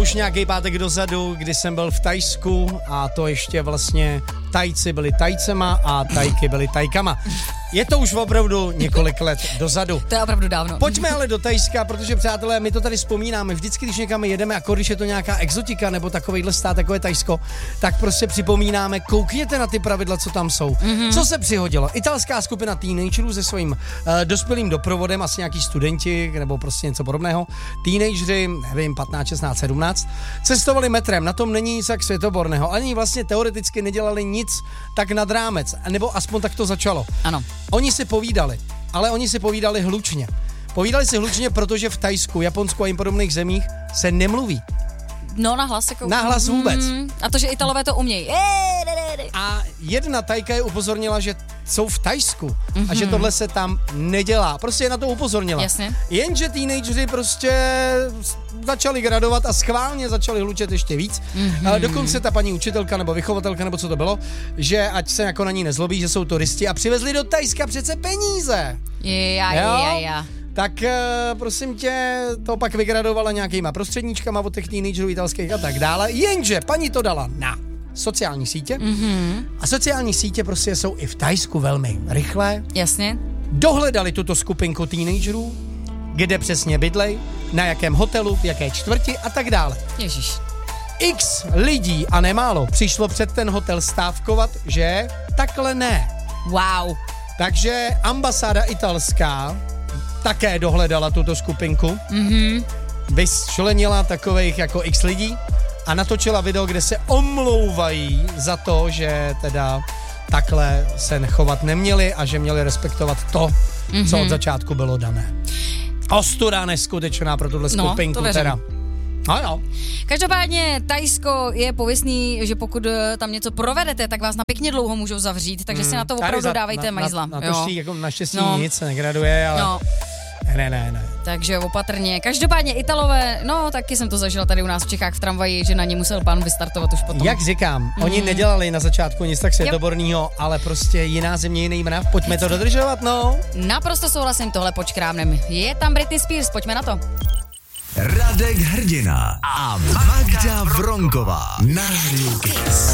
už nějaký pátek dozadu, kdy jsem byl v Thajsku a to ještě vlastně Tajci byli Tajcema a Tajky byli Tajkama. Je to už opravdu několik let dozadu. To je opravdu dávno. Pojďme ale do Thajska, protože přátelé, my to tady vzpomínáme. Vždycky, když někam jedeme, jako když je to nějaká exotika nebo takovejhle stát, takové Thajsko, tak prostě připomínáme, koukněte na ty pravidla, co tam jsou. Co se přihodilo? Italská skupina teenagerů se svým dospělým doprovodem, asi nějaký studenti nebo prostě něco podobného. Teenageři, nevím, 15, 16, 17, cestovali metrem. Na tom není nic tak světoborného. Ani vlastně teoreticky nedělali nic tak nad rámec. Nebo aspoň tak to začalo. Ano. Oni si povídali, ale oni si povídali hlučně. Povídali si hlučně, protože v Thajsku, Japonsku a jim podobných zemích se nemluví. No na hlas jako... Na hlas vůbec. A to, že Italové to umějí. A jedna Tajka je upozornila, že jsou v Thajsku a že tohle se tam nedělá. Prostě je na to upozornila. Jasně. Jenže teenageři prostě začali gradovat a schválně začali hlučet ještě víc. Dokonce ta paní učitelka nebo vychovatelka, nebo co to bylo, že ať se jako na ní nezlobí, že jsou turisti a přivezli do Thajska přece peníze. Ja. Tak prosím tě, to pak vygradovala nějakýma prostředníčkama od těch teenagerů italských a tak dále. Jenže paní to dala na sociální sítě a sociální sítě prostě jsou i v Thajsku velmi rychlé. Jasně. Dohledali tuto skupinku teenagerů, kde přesně bydlej, na jakém hotelu, v jaké čtvrti a tak dále. Ježíš. X lidí a nemálo přišlo před ten hotel stávkovat, že takhle ne. Wow. Takže ambasáda italská také dohledala tuto skupinku, vyčlenila takových jako X lidí a natočila video, kde se omlouvají za to, že teda takhle se chovat neměli a že měli respektovat to, co od začátku bylo dané. Ostuda neskutečná pro tuhle skupinku teda. Ano. Každopádně Thajsko je pověstný, že pokud tam něco provedete, tak vás na pěkně dlouho můžou zavřít, takže si na to opravdu dávejte majzla. Na to jako naštěstí nic se negraduje, ale... No. Ne. Takže opatrně. Každopádně Italové, no taky jsem to zažila tady u nás v Čechách v tramvaji, že na ně musel pán vystartovat už potom. Jak říkám, oni nedělali na začátku nic tak světoborného, ale prostě jiná země, jiný mrav, pojďme to dodržovat, no. Naprosto souhlasím, tohle počkrámnem. Je tam Britney Spears, pojďme na to. Radek Hrdina a Magda Vronková na Rádiu Kiss.